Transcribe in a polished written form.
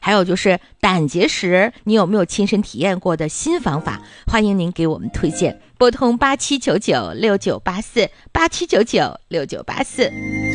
还有就是胆结石，你有没有亲身体验过的新方法？欢迎您给我们推荐，拨通8799698487996984。